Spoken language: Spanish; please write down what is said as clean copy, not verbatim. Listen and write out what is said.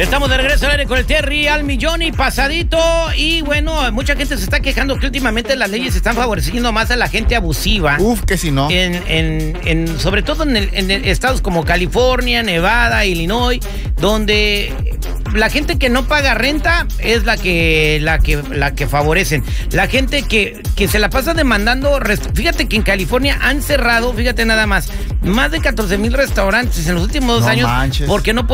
Estamos de regreso al aire con el Terry al millón y pasadito. Y bueno, mucha gente se está quejando que últimamente las leyes están favoreciendo más a la gente abusiva. Que si no. Sobre todo en estados como California, Nevada, Illinois, donde la gente que no paga renta es la que favorecen. La gente que se la pasa demandando. Fíjate que en California han cerrado, fíjate nada más de 14,000 restaurantes en los últimos 2 años. Manches. Porque no